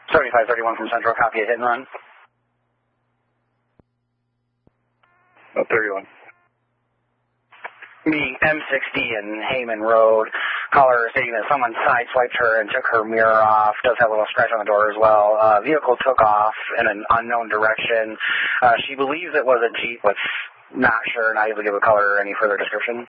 7531 from Central, copy a hit and run. 31. Being M60 and Heyman Road. Caller stating that someone sideswiped her and took her mirror off. Does have a little scratch on the door as well. Vehicle took off in an unknown direction. She believes it was a Jeep, but not sure, not able to give a caller any further description.